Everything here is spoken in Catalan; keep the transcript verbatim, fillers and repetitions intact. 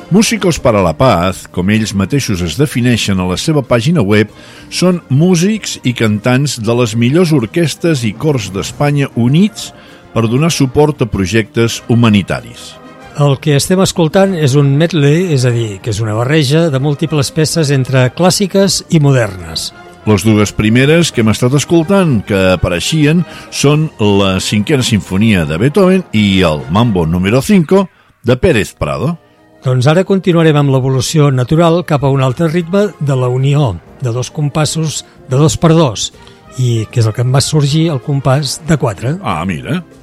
Músicos para la Paz, com ells mateixos es defineixen a la seva pàgina web, són músics i cantants de les millors orquestres i cors d'Espanya units per donar suport a projectes humanitaris. El que estem escoltant és un medley, és a dir, que és una barreja de múltiples peces entre clàssiques i modernes. Les dues primeres que hem estat escoltant que apareixien són la cinquena sinfonia de Beethoven i el Mambo número cinco de Pérez Prado. Doncs ara continuarem amb l'evolució natural cap a un altre ritme de la unió de dos compassos de dos per dos, i que és el que em va sorgir el compàs de quatre. Ah, mira...